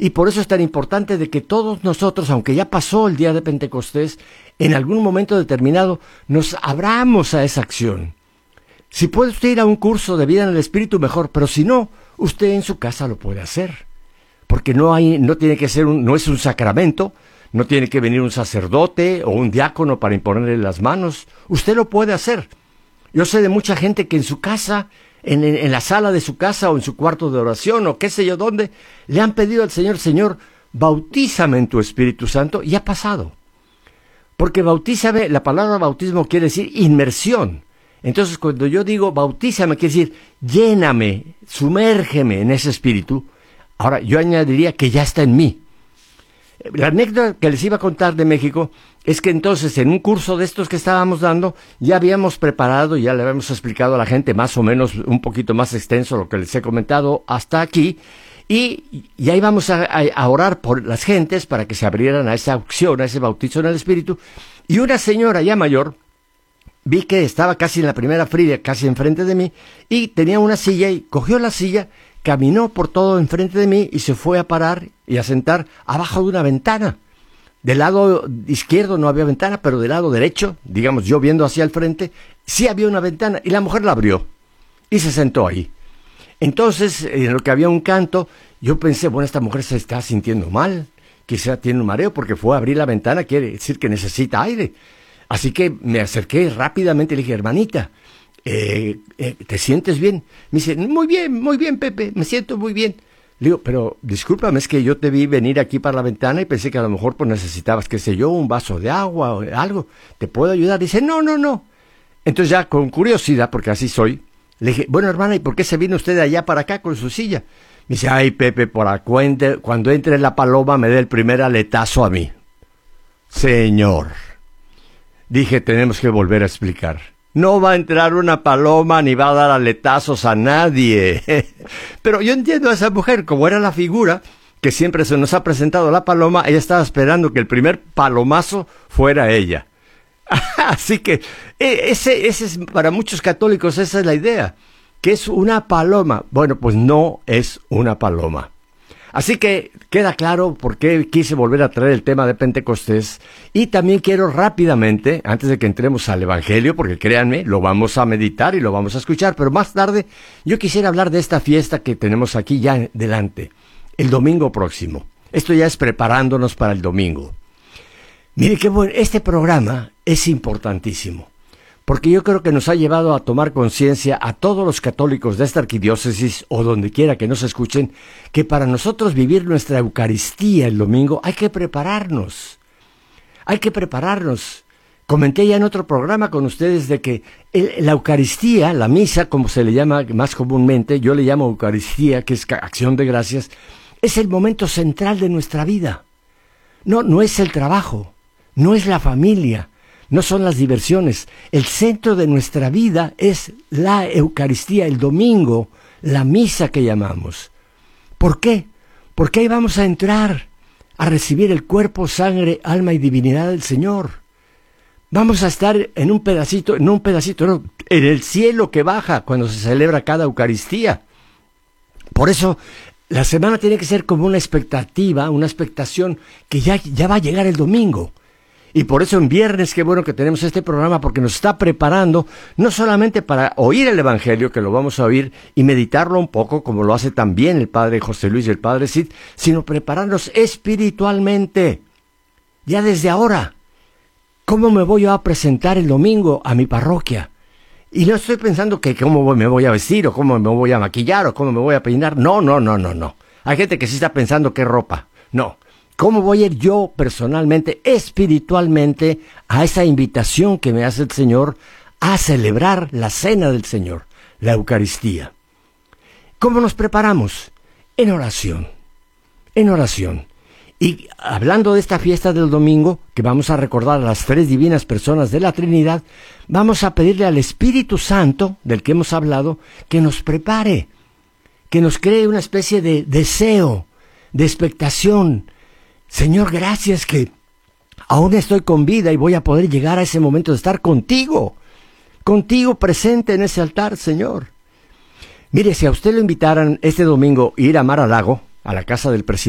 Y por eso es tan importante de que todos nosotros, aunque ya pasó el día de Pentecostés, en algún momento determinado nos abramos a esa acción. Si puede usted ir a un curso de vida en el Espíritu, mejor, pero si no, usted en su casa lo puede hacer. Porque no tiene que ser no es un sacramento, no tiene que venir un sacerdote o un diácono para imponerle las manos. Usted lo puede hacer. Yo sé de mucha gente que en su casa, en la sala de su casa o en su cuarto de oración o qué sé yo dónde, le han pedido al Señor, Señor, bautízame en tu Espíritu Santo, y ha pasado. Porque bautízame, la palabra bautismo quiere decir inmersión. Entonces, cuando yo digo bautízame, quiere decir lléname, sumérgeme en ese Espíritu. Ahora, yo añadiría que ya está en mí. La anécdota que les iba a contar de México es que entonces en un curso de estos que estábamos dando, ya habíamos preparado, ya le habíamos explicado a la gente más o menos un poquito más extenso lo que les he comentado hasta aquí, y ya íbamos a orar por las gentes para que se abrieran a esa opción, a ese bautizo en el Espíritu, y una señora ya mayor, vi que estaba casi en la primera fila, casi enfrente de mí, y tenía una silla, y cogió la silla, caminó por todo enfrente de mí, y se fue a parar y a sentar abajo de una ventana. Del lado izquierdo no había ventana, pero del lado derecho, digamos, yo viendo hacia el frente, sí había una ventana, y la mujer la abrió, y se sentó ahí. Entonces, en lo que había un canto, yo pensé, bueno, esta mujer se está sintiendo mal, quizá tiene un mareo, porque fue a abrir la ventana, quiere decir que necesita aire. Así que me acerqué rápidamente y le dije, hermanita, ¿te sientes bien? Me dice, muy bien, Pepe, me siento muy bien. Le digo, pero discúlpame, es que yo te vi venir aquí para la ventana y pensé que a lo mejor pues necesitabas, qué sé yo, un vaso de agua o algo. ¿Te puedo ayudar? Dice, no. Entonces ya con curiosidad, porque así soy, le dije, bueno, hermana, ¿y por qué se vino usted de allá para acá con su silla? Me dice, ay, Pepe, cuando entre la paloma me dé el primer aletazo a mí. Señor. Dije, tenemos que volver a explicar. No va a entrar una paloma ni va a dar aletazos a nadie. Pero yo entiendo a esa mujer, como era la figura que siempre se nos ha presentado la paloma, ella estaba esperando que el primer palomazo fuera ella. Así que ese es, para muchos católicos esa es la idea, que es una paloma. Bueno, pues no es una paloma. Así que queda claro por qué quise volver a traer el tema de Pentecostés, y también quiero rápidamente, antes de que entremos al Evangelio, porque créanme, lo vamos a meditar y lo vamos a escuchar, pero más tarde yo quisiera hablar de esta fiesta que tenemos aquí ya delante, el domingo próximo. Esto ya es preparándonos para el domingo. Mire qué bueno, este programa es importantísimo, porque yo creo que nos ha llevado a tomar conciencia a todos los católicos de esta arquidiócesis o donde quiera que nos escuchen, que para nosotros vivir nuestra Eucaristía el domingo hay que prepararnos. Hay que prepararnos. Comenté ya en otro programa con ustedes de que la Eucaristía, la misa, como se le llama más comúnmente, yo le llamo Eucaristía, que es acción de gracias, es el momento central de nuestra vida. No es el trabajo, no es la familia, no son las diversiones. El centro de nuestra vida es la Eucaristía, el domingo, la misa que llamamos. ¿Por qué? Porque ahí vamos a entrar a recibir el cuerpo, sangre, alma y divinidad del Señor. Vamos a estar en el cielo que baja cuando se celebra cada Eucaristía. Por eso, la semana tiene que ser como una expectativa, una expectación que ya va a llegar el domingo. Y por eso en viernes, qué bueno que tenemos este programa, porque nos está preparando no solamente para oír el Evangelio, que lo vamos a oír, y meditarlo un poco, como lo hace también el Padre José Luis y el Padre Cid, sino prepararnos espiritualmente. Ya desde ahora, ¿cómo me voy a presentar el domingo a mi parroquia? Y no estoy pensando que cómo me voy a vestir, o cómo me voy a maquillar, o cómo me voy a peinar. No. Hay gente que sí está pensando qué ropa. No. ¿Cómo voy a ir yo personalmente, espiritualmente, a esa invitación que me hace el Señor a celebrar la cena del Señor, la Eucaristía? ¿Cómo nos preparamos? En oración. Y hablando de esta fiesta del domingo, que vamos a recordar a las tres divinas personas de la Trinidad, vamos a pedirle al Espíritu Santo, del que hemos hablado, que nos prepare, que nos cree una especie de deseo, de expectación. Señor, gracias que aún estoy con vida y voy a poder llegar a ese momento de estar contigo presente en ese altar, Señor. Mire, si a usted lo invitaran este domingo a ir a Mar-a-Lago, a la casa del presidente,